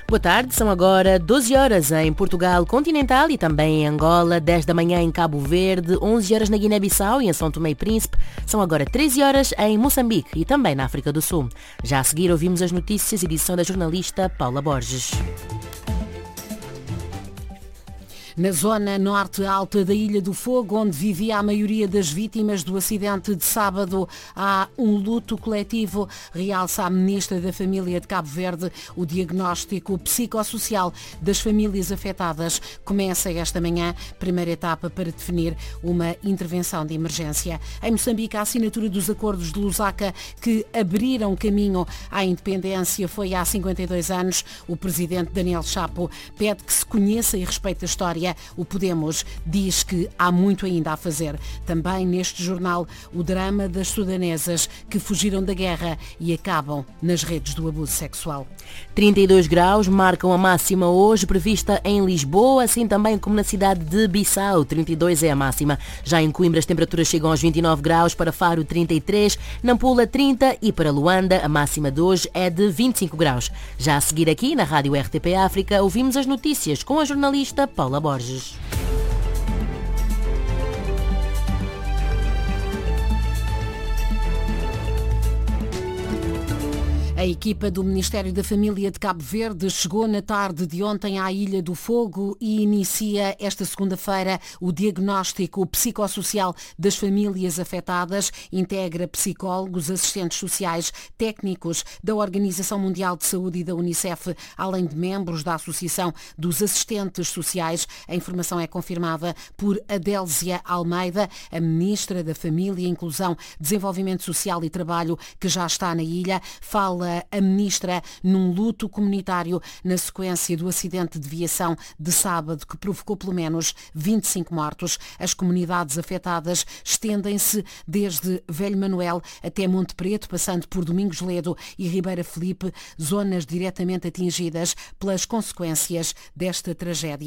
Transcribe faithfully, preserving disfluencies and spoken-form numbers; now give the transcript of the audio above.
Boa tarde, são agora doze horas em Portugal continental e também em Angola, dez da manhã em Cabo Verde, onze horas na Guiné-Bissau e em São Tomé e Príncipe, são agora treze horas em Moçambique e também na África do Sul. Já a seguir ouvimos as notícias, edição da jornalista Paula Borges. Na zona norte alta da Ilha do Fogo, onde vivia a maioria das vítimas do acidente de sábado, há um luto coletivo, realça a Ministra da Família de Cabo Verde. O diagnóstico psicossocial das famílias afetadas começa esta manhã, primeira etapa para definir uma intervenção de emergência. Em Moçambique, a assinatura dos acordos de Lusaka que abriram caminho à independência foi há cinquenta e dois anos. O presidente Daniel Chapo pede que se conheça e respeite a história. O Podemos diz que há muito ainda a fazer. Também neste jornal, o drama das sudanesas que fugiram da guerra e acabam nas redes do abuso sexual. trinta e dois graus marcam a máxima hoje prevista em Lisboa, assim também como na cidade de Bissau. trinta e dois é a máxima. Já em Coimbra as temperaturas chegam aos vinte e nove graus, para Faro trinta e três, Nampula trinta e para Luanda a máxima de hoje é de vinte e cinco graus. Já a seguir aqui na Rádio R T P África ouvimos as notícias com a jornalista Paula Borges. A equipa do Ministério da Família de Cabo Verde chegou na tarde de ontem à Ilha do Fogo e inicia esta segunda-feira o diagnóstico psicossocial das famílias afetadas. Integra psicólogos, assistentes sociais, técnicos da Organização Mundial de Saúde e da Unicef, além de membros da Associação dos Assistentes Sociais. A informação é confirmada por Adélzia Almeida, a Ministra da Família, Inclusão, Desenvolvimento Social e Trabalho, que já está na ilha. Fala a Ministra num luto comunitário na sequência do acidente de viação de sábado que provocou pelo menos vinte e cinco mortos. As comunidades afetadas estendem-se desde Velho Manuel até Monte Preto, passando por Domingos Ledo e Ribeira Felipe, zonas diretamente atingidas pelas consequências desta tragédia.